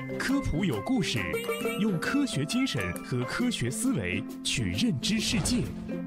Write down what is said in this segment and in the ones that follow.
科普有故事，用科学精神和科学思维去认知世界。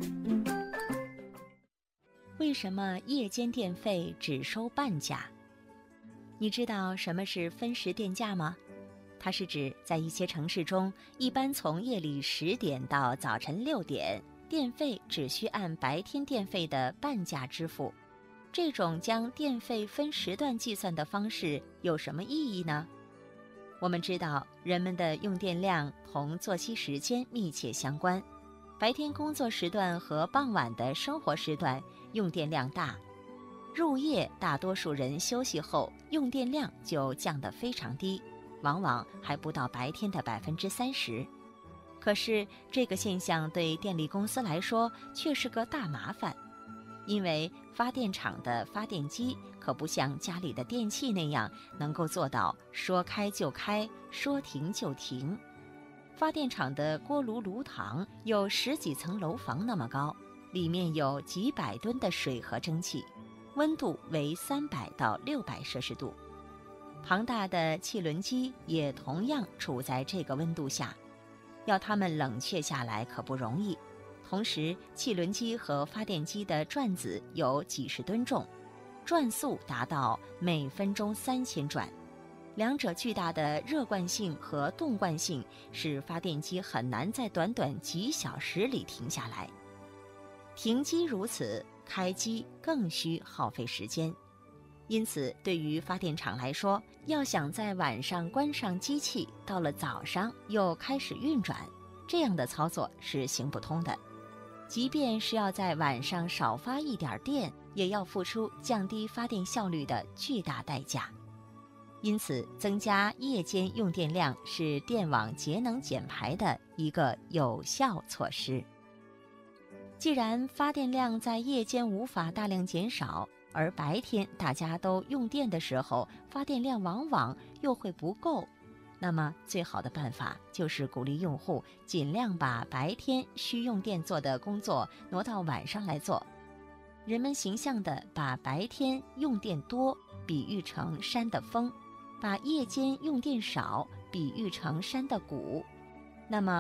为什么夜间电费只收半价？你知道什么是分时电价吗？它是指在一些城市中，一般从夜里10点到早晨6点，电费只需按白天电费的半价支付。这种将电费分时段计算的方式有什么意义呢？我们知道，人们的用电量同作息时间密切相关，白天工作时段和傍晚的生活时段用电量大，入夜大多数人休息后用电量就降得非常低，往往还不到白天的30%。可是这个现象对电力公司来说却是个大麻烦，因为发电厂的发电机可不像家里的电器那样能够做到说开就开，说停就停。发电厂的锅炉炉膛有10几层楼房那么高，里面有几百吨的水和蒸汽，温度为300到600摄氏度。庞大的汽轮机也同样处在这个温度下，要它们冷却下来可不容易。同时，汽轮机和发电机的转子有几十吨重，转速达到每分钟3000转。两者巨大的热惯性和动惯性使发电机很难在短短几小时里停下来。停机如此，开机更需耗费时间。因此，对于发电厂来说，要想在晚上关上机器，到了早上又开始运转，这样的操作是行不通的。即便是要在晚上少发一点电，也要付出降低发电效率的巨大代价。因此，增加夜间用电量是电网节能减排的一个有效措施。既然发电量在夜间无法大量减少，而白天大家都用电的时候，发电量往往又会不够，那么最好的办法就是鼓励用户尽量把白天需用电做的工作挪到晚上来做。人们形象地把白天用电多比喻成山的峰，把夜间用电少比喻成山的谷。那么